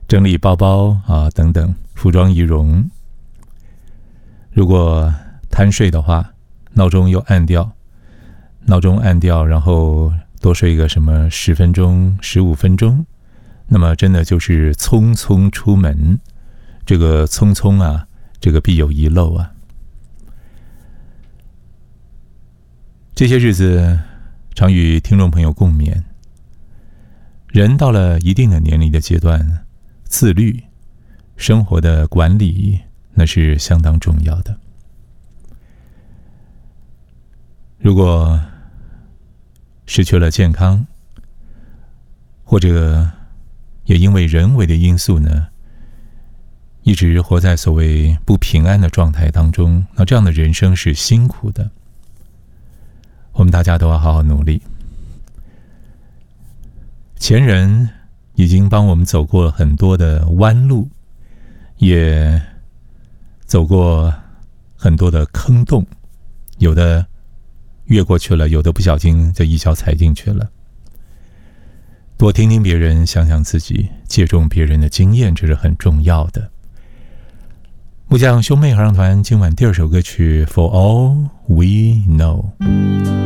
整理包包啊等等，服装仪容。如果贪睡的话，闹钟又按掉，然后多睡个什么10分钟、15分钟，那么真的就是匆匆出门。这个匆匆啊，这个必有遗漏啊。这些日子常与听众朋友共勉，人到了一定的年龄的阶段，自律、生活的管理那是相当重要的。如果失去了健康，或者也因为人为的因素呢，一直活在所谓不平安的状态当中，那这样的人生是辛苦的。我们大家都要好好努力。前人已经帮我们走过很多的弯路，也走过很多的坑洞，有的越过去了，有的不小心就一脚踩进去了。多听听别人，想想自己，借重别人的经验，这是很重要的。木匠兄妹合唱团今晚第2首歌曲 For All We Know。